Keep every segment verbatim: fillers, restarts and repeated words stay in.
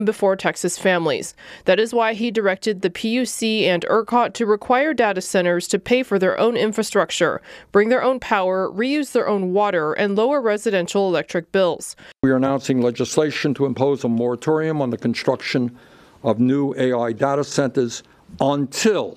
before Texas families. That is why he directed the P U C and ERCOT to require data centers to pay for their own infrastructure, bring their own power, reuse their own water, and lower residential electric bills. We are announcing legislation to impose a moratorium on the construction of new A I data centers until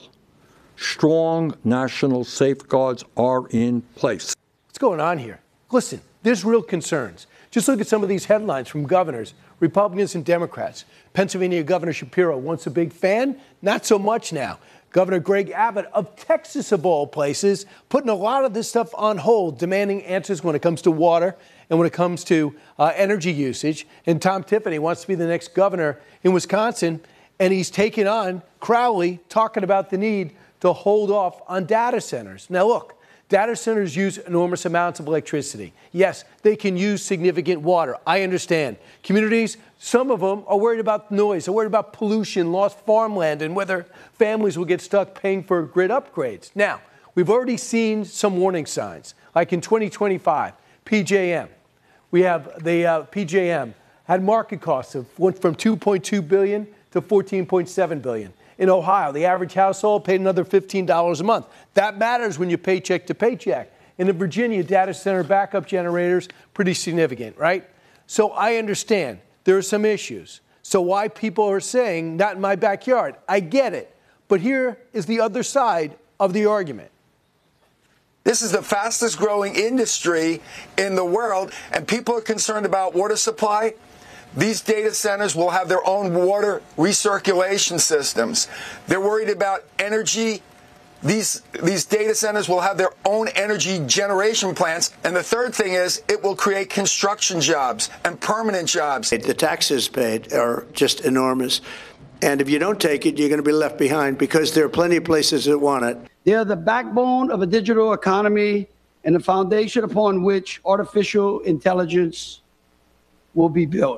strong national safeguards are in place. What's going on here? Listen, there's real concerns. Just look at some of these headlines from governors, Republicans and Democrats. Pennsylvania Governor Shapiro, once a big fan, not so much now. Governor Greg Abbott of Texas, of all places, putting a lot of this stuff on hold, demanding answers when it comes to water and when it comes to uh, energy usage. And Tom Tiffany wants to be the next governor in Wisconsin, and he's taken on Crowley, talking about the need to hold off on data centers. Now, look. Data centers use enormous amounts of electricity. Yes, they can use significant water. I understand. Communities, some of them are worried about noise, they're worried about pollution, lost farmland, and whether families will get stuck paying for grid upgrades. Now, we've already seen some warning signs, like in twenty twenty-five, P J M. We have the uh, P J M had market costs of went from two point two billion dollars to fourteen point seven billion dollars. In Ohio, the average household paid another fifteen dollars a month. That matters when you paycheck to paycheck. And in Virginia, data center backup generators, pretty significant, right? So I understand there are some issues. So why people are saying, not in my backyard, I get it. But here is the other side of the argument. This is the fastest growing industry in the world, and people are concerned about water supply. These data centers will have their own water recirculation systems. They're worried about energy. These, these data centers will have their own energy generation plants. And the third thing is it will create construction jobs and permanent jobs. The taxes paid are just enormous. And if you don't take it, you're going to be left behind because there are plenty of places that want it. They are the backbone of a digital economy and the foundation upon which artificial intelligence will be built.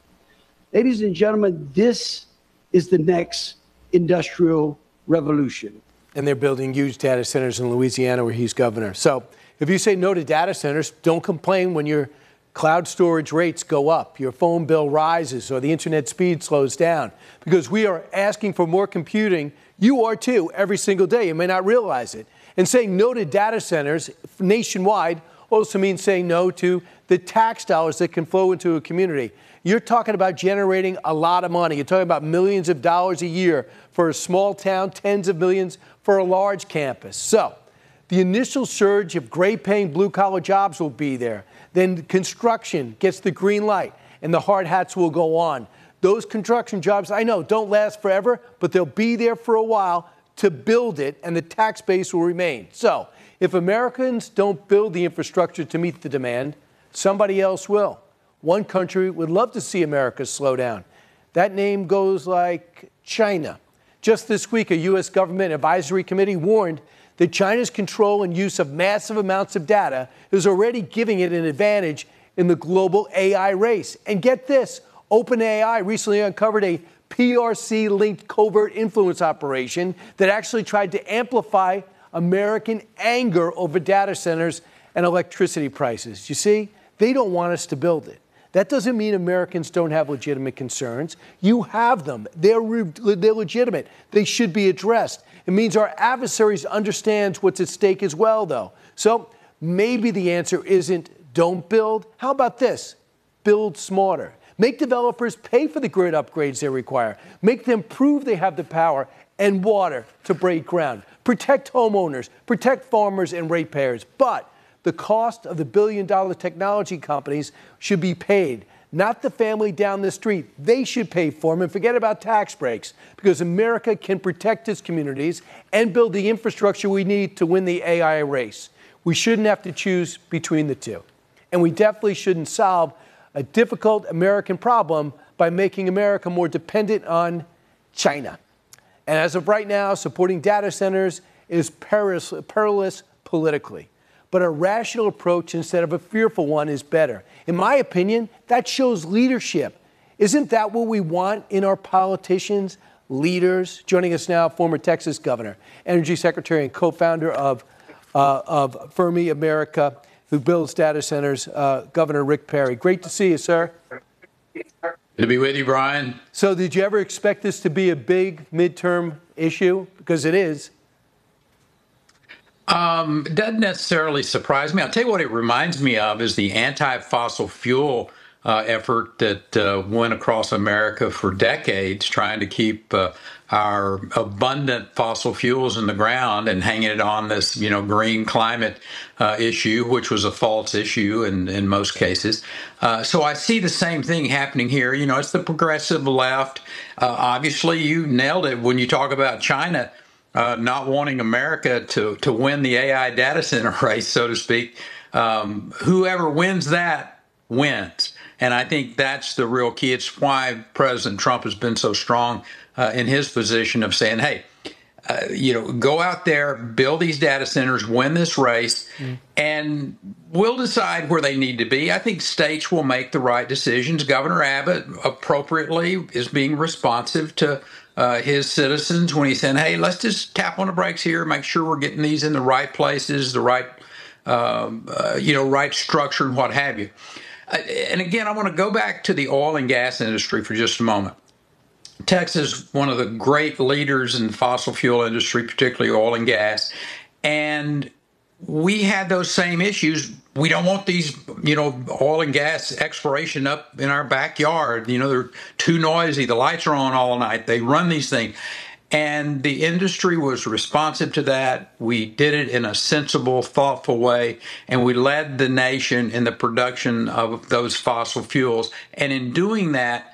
Ladies and gentlemen, this is the next industrial revolution. And they're building huge data centers in Louisiana where he's governor. So if you say no to data centers, don't complain when your cloud storage rates go up, your phone bill rises, or the internet speed slows down. Because we are asking for more computing. You are too, every single day. You may not realize it. And saying no to data centers nationwide also means saying no to the tax dollars that can flow into a community. You're talking about generating a lot of money. You're talking about millions of dollars a year for a small town, tens of millions for a large campus. So the initial surge of great-paying blue-collar jobs will be there. Then construction gets the green light, and the hard hats will go on. Those construction jobs, I know, don't last forever, but they'll be there for a while to build it, and the tax base will remain. So if Americans don't build the infrastructure to meet the demand, somebody else will. One country would love to see America slow down. That name goes like China. Just this week, a U S government advisory committee warned that China's control and use of massive amounts of data is already giving it an advantage in the global A I race. And get this, OpenAI recently uncovered a P R C-linked covert influence operation that actually tried to amplify American anger over data centers and electricity prices. You see, they don't want us to build it. That doesn't mean Americans don't have legitimate concerns. You have them. They're, they're legitimate. They should be addressed. It means our adversaries understand what's at stake as well, though. So maybe the answer isn't don't build. How about this? Build smarter. Make developers pay for the grid upgrades they require. Make them prove they have the power and water to break ground. Protect homeowners, protect farmers and ratepayers. But the cost of the billion-dollar technology companies should be paid, not the family down the street. They should pay for them and forget about tax breaks, because America can protect its communities and build the infrastructure we need to win the A I race. We shouldn't have to choose between the two. And we definitely shouldn't solve a difficult American problem by making America more dependent on China. And as of right now, supporting data centers is perilous, perilous politically. But a rational approach instead of a fearful one is better. In my opinion, that shows leadership. Isn't that what we want in our politicians, leaders? Joining us now, former Texas governor, energy secretary, and co-founder of, uh, of Fermi America, who builds data centers, uh, Governor Rick Perry. Great to see you, sir. Good to be with you, Brian. So did you ever expect this to be a big midterm issue? Because it is. Um, it doesn't necessarily surprise me. I'll tell you what it reminds me of is the anti-fossil fuel uh, effort that uh, went across America for decades, trying to keep uh, our abundant fossil fuels in the ground and hanging it on this, you know, green climate uh, issue, which was a false issue in, in most cases. Uh, so I see the same thing happening here. You know, it's the progressive left. Uh, obviously, you nailed it when you talk about China uh, not wanting America to, to win the A I data center race, so to speak. Um, whoever wins that wins. And I think that's the real key. It's why President Trump has been so strong uh, in his position of saying, hey, uh, you know, go out there, build these data centers, win this race, mm. and we'll decide where they need to be. I think states will make the right decisions. Governor Abbott appropriately is being responsive to uh, his citizens when he's saying, hey, let's just tap on the brakes here, make sure we're getting these in the right places, the right, um, uh, you know, right structure and what have you. And again, I want to go back to the oil and gas industry for just a moment. Texas, one of the great leaders in the fossil fuel industry, particularly oil and gas, and we had those same issues. We don't want these, you know, oil and gas exploration up in our backyard. You know, they're too noisy. The lights are on all night. They run these things. And the industry was responsive to that. We did it in a sensible, thoughtful way, and we led the nation in the production of those fossil fuels. And in doing that,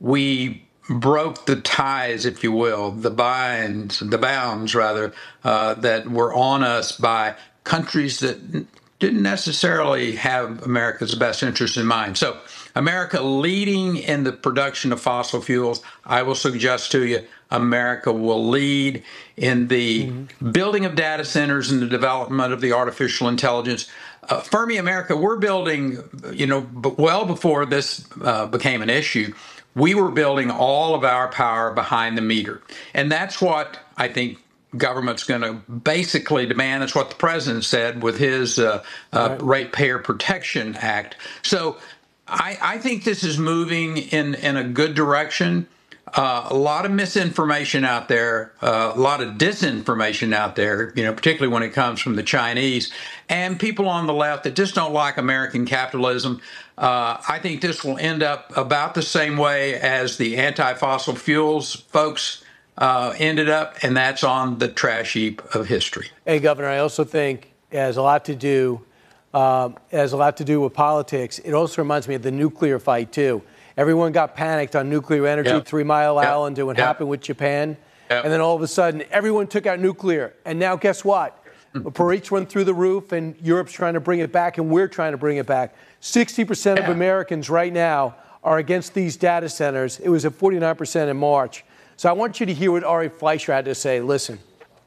we broke the ties, if you will, the binds, the bounds, rather, uh, that were on us by countries that didn't necessarily have America's best interest in mind. So America leading in the production of fossil fuels, I will suggest to you, America will lead in the mm-hmm. building of data centers and the development of the artificial intelligence. Uh, Fermi America, we're building, you know, well before this uh, became an issue, we were building all of our power behind the meter. And that's what I think government's going to basically demand. That's what the president said with his uh, uh, right. Ratepayer Protection Act. So I, I think this is moving in, in a good direction. Uh, a lot of misinformation out there, uh, a lot of disinformation out there, you know, particularly when it comes from the Chinese and people on the left that just don't like American capitalism. Uh, I think this will end up about the same way as the anti-fossil fuels folks uh, ended up, and that's on the trash heap of history. Hey, Governor, I also think it has a lot to do, um, it has a lot to do with politics. It also reminds me of the nuclear fight, too. Everyone got panicked on nuclear energy, yep. Three Mile yep. Island, and what yep. happened with Japan. Yep. And then all of a sudden, everyone took out nuclear. And now guess what? Rates went through the roof, and Europe's trying to bring it back, and we're trying to bring it back. sixty percent yeah. of Americans right now are against these data centers. It was at forty-nine percent in March. So I want you to hear what Ari Fleischer had to say. Listen.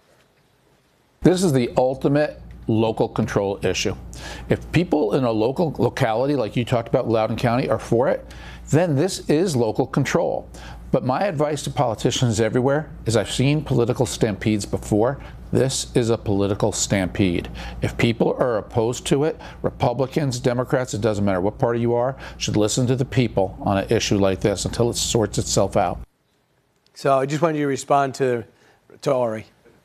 This is the ultimate local control issue. If people in a local locality, like you talked about, Loudoun County, are for it, then this is local control. But my advice to politicians everywhere is I've seen political stampedes before. This is a political stampede. If people are opposed to it, Republicans, Democrats, it doesn't matter what party you are, should listen to the people on an issue like this until it sorts itself out. So I just wanted you to respond to, to Ari.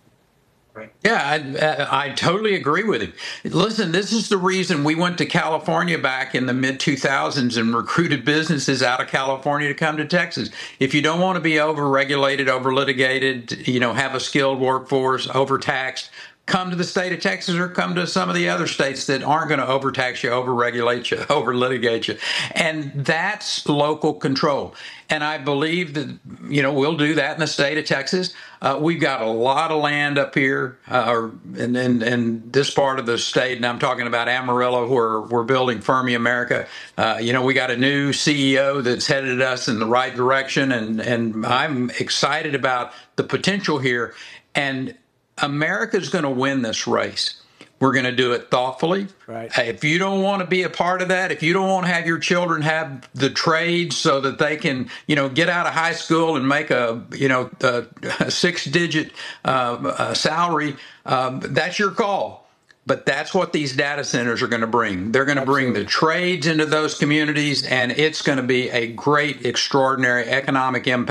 Yeah, I, I totally agree with him. Listen, this is the reason we went to California back in the mid two thousands and recruited businesses out of California to come to Texas. If you don't want to be over-regulated, over-litigated, you know, have a skilled workforce, overtaxed, come to the state of Texas or come to some of the other states that aren't going to overtax you, over-regulate you, over-litigate you. And that's local control. And I believe that, you know, we'll do that in the state of Texas. Uh, we've got a lot of land up here uh, or in, in, in this part of the state, and I'm talking about Amarillo, where we're building Fermi America. Uh, you know, we got a new C E O that's headed us in the right direction, and, and I'm excited about the potential here. And America's going to win this race. We're going to do it thoughtfully. Right. If you don't want to be a part of that, if you don't want to have your children have the trades so that they can, you know, get out of high school and make a, you know, a, a six-digit uh, uh, salary, um, that's your call. But that's what these data centers are going to bring. They're going to bring the trades into those communities, and it's going to be a great, extraordinary economic impact.